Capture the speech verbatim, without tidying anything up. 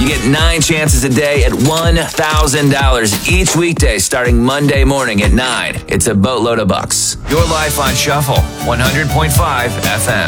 get nine chances a day at one thousand dollars each weekday starting Monday morning at nine. It's a boatload of bucks. Your life on Shuffle, one hundred point five F M.